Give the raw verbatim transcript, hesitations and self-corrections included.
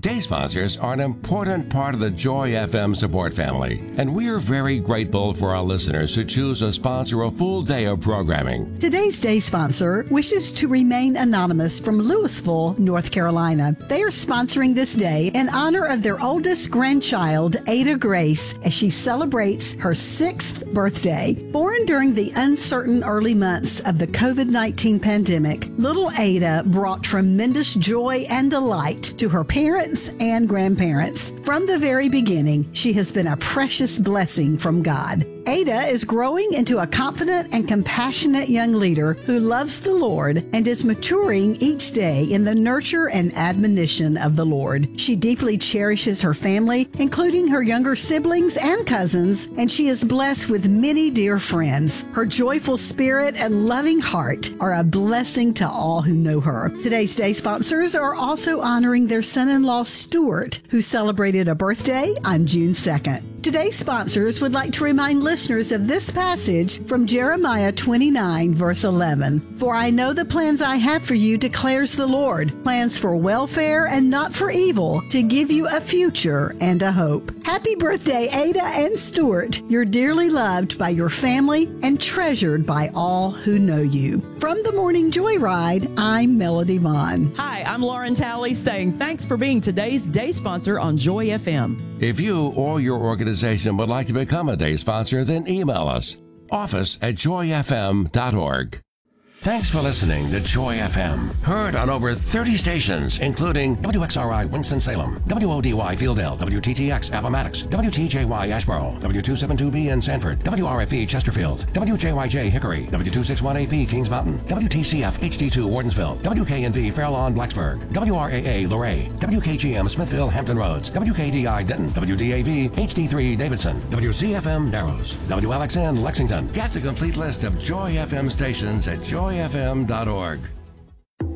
Day sponsors are an important part of the Joy F M support family, and we are very grateful for our listeners who choose to sponsor a full day of programming. Today's day sponsor wishes to remain anonymous from Louisville, North Carolina. They are sponsoring this day in honor of their oldest grandchild, Ada Grace, as she celebrates her sixth birthday. Born during the uncertain early months of the covid nineteen pandemic, little Ada brought tremendous joy and delight to her parents and grandparents. From the very beginning, she has been a precious blessing from God. Ada is growing into a confident and compassionate young leader who loves the Lord and is maturing each day in the nurture and admonition of the Lord. She deeply cherishes her family, including her younger siblings and cousins, and she is blessed with many dear friends. Her joyful spirit and loving heart are a blessing to all who know her. Today's day sponsors are also honoring their son-in-law, Stuart, who celebrated a birthday on June second. Today's sponsors would like to remind listeners of this passage from Jeremiah twenty-nine, verse eleven. For I know the plans I have for you, declares the Lord, plans for welfare and not for evil, to give you a future and a hope. Happy birthday, Ada and Stuart. You're dearly loved by your family and treasured by all who know you. From the Morning Joyride, I'm Melody Vaughn. Hi, I'm Lauren Talley saying thanks for being today's day sponsor on Joy F M. If you or your organization would like to become a day sponsor, then email us, office at joy f m dot org. Thanks for listening to Joy F M, heard on over thirty stations, including W X R I Winston-Salem, W O D Y Fieldale, W T T X Appomattox, W T J Y Asheboro, W two seventy-two B in Sanford, W R F E Chesterfield, W J Y J Hickory, W two sixty-one A P Kings Mountain, W T C F H D two Wardensville, W K N V Fair Lawn Blacksburg, W R A A Luray, W K G M Smithville Hampton Roads, W K D I Denton, W D A V H D three Davidson, W C F M Narrows, W L X N Lexington. Get the complete list of Joy F M stations at joy f m dot org.